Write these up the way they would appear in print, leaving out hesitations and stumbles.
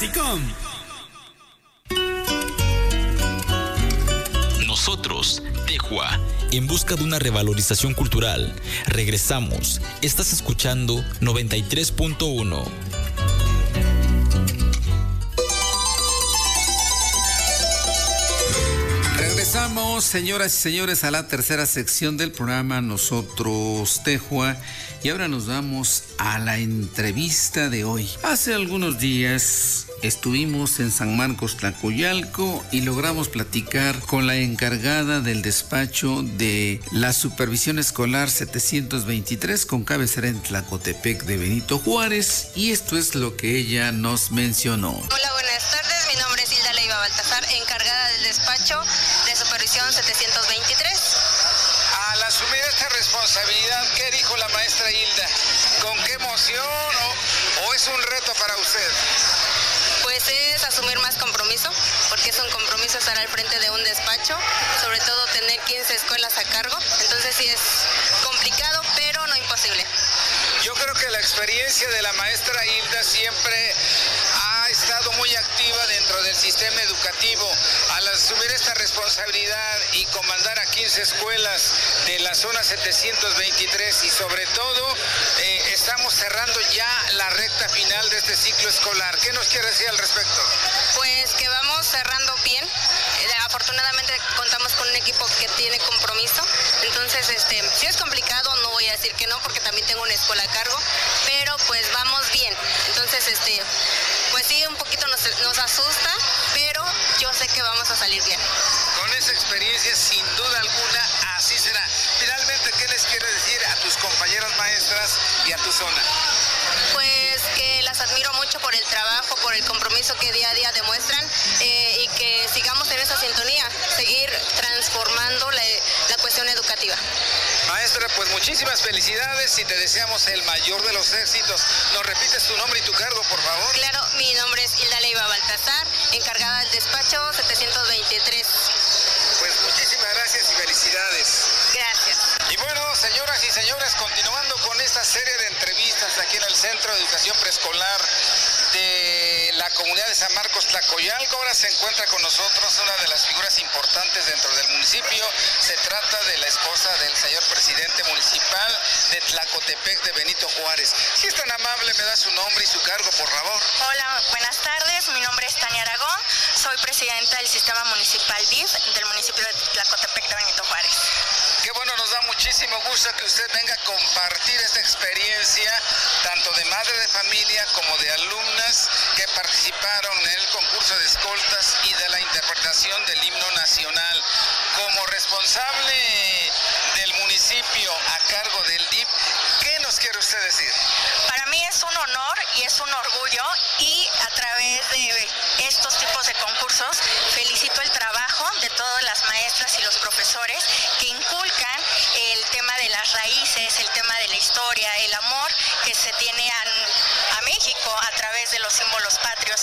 Musicom. Nosotros, Tejua, en busca de una revalorización cultural. Regresamos. Estás escuchando 93.1. Regresamos, señoras y señores, a la tercera sección del programa Nosotros, Tejua. Y ahora nos vamos a la entrevista de hoy. Hace algunos días estuvimos en San Marcos, Tlacoyalco, y logramos platicar con la encargada del despacho de la Supervisión Escolar 723, con cabecera en Tlacotepec de Benito Juárez, y esto es lo que ella nos mencionó. Hola, buenas tardes. Mi nombre es Hilda Leiva Baltazar, encargada del despacho de Supervisión 723. Al asumir esta responsabilidad, ¿qué dijo la maestra Hilda? ¿Con qué emoción o es un reto para usted? Pues es asumir más compromiso, porque es un compromiso estar al frente de un despacho, sobre todo tener 15 escuelas a cargo, entonces sí es complicado, pero no imposible. Yo creo que la experiencia de la maestra Hilda siempre ha estado muy activa dentro del sistema educativo. Al asumir esta responsabilidad y comandar a 15 escuelas de la zona 723 y sobre todo estamos cerrando ya la recta final de este ciclo escolar. ¿Qué nos quiere decir al respecto? Pues que vamos cerrando bien. Afortunadamente contamos con un equipo que tiene compromiso, entonces si es complicado, no voy a decir que no, porque también tengo una escuela a cargo, pero pues vamos bien. Entonces pues sí, un poquito nos asusta, pero yo sé que vamos a salir bien. Con esa experiencia, sin duda alguna, así será. Finalmente, ¿qué les quiero decir a tus compañeras maestras y a tu zona? Pues que las admiro mucho por el trabajo, por el compromiso que día a día demuestran, y que sigamos en esa sintonía, seguir transformando la cuestión educativa. Maestra, pues muchísimas felicidades y te deseamos el mayor de los éxitos. ¿Nos repites tu nombre y tu cargo, por favor? Claro, mi nombre es Hilda Leiva Baltazar, encargada del despacho 723. Pues muchísimas gracias y felicidades. Gracias. Y bueno, señoras y señores, continuando con esta serie de entrevistas aquí en el Centro de Educación Preescolar de la comunidad de San Marcos, Tlacoyalco, ahora se encuentra con nosotros una de las figuras importantes dentro del municipio. Se trata de la esposa del señor presidente municipal de Tlacotepec de Benito Juárez. Si es tan amable, me da su nombre y su cargo, por favor. Hola, buenas tardes. Mi nombre es Tania Aragón. Soy presidenta del Sistema Municipal DIF del municipio de Tlacotepec de Benito Juárez. Qué bueno, nos da muchísimo gusto que usted venga a compartir esta experiencia, tanto de madre de familia como de alumnas que participaron en el concurso de escoltas y de la interpretación del himno nacional. Como responsable del municipio a cargo del DIF, ¿qué nos quiere usted decir? Para mí es un honor y es un orgullo, y a través de estos tipos de concursos felicito el trabajo de todas las maestras y los profesores que inculcan el tema de las raíces, el tema de la historia, el amor que se tiene a México a través de los símbolos patrios.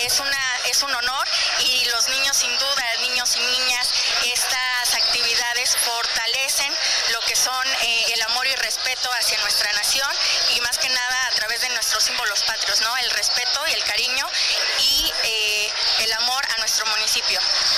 Es un honor, y los niños, sin duda, niños y niñas, estas actividades fortalecen lo que son el amor y respeto hacia nuestra nación, y más que nada a través de nuestros símbolos patrios, ¿no? El respeto y el cariño y el amor a nuestro municipio.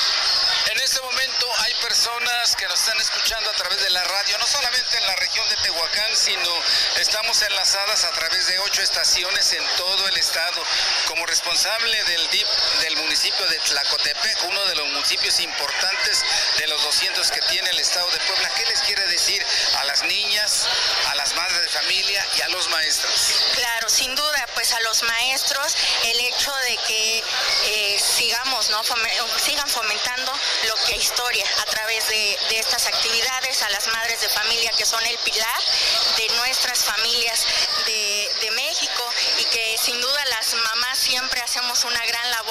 En este momento hay personas que nos están escuchando a través de la radio, no solamente en la región de Tehuacán, sino estamos enlazadas a través de 8 estaciones en todo el estado. Como responsable del DIF del municipio de Tlacotepec, uno de los municipios importantes de los 200 que tiene el estado de Puebla, ¿qué les quiere decir a las niñas, a las madres de familia y a los maestros? Claro, sin duda, pues a los maestros, el hecho de que sigamos, ¿no? Sigan fomentando lo que historia a través de estas actividades, a las madres de familia, que son el pilar de nuestras familias de México, y que sin duda las mamás siempre hacemos una gran labor